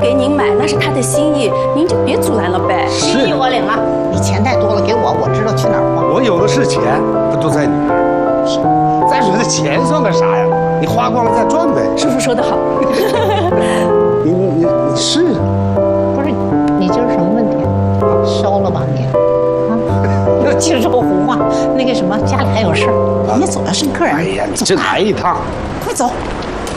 给您买，那是他的心意，您就别阻拦了呗。 心意我领了，你钱太多了给我，我知道去哪儿花。 我有的是钱，不都在你那儿？再说这钱算个啥呀？你花光了再赚呗。 叔叔说得好。 你试试。 不是，你今儿什么问题？烧了吧你？又净说胡话。那个什么，家里还有事儿，你走了，上客人。 哎呀，你这来一趟， 快走。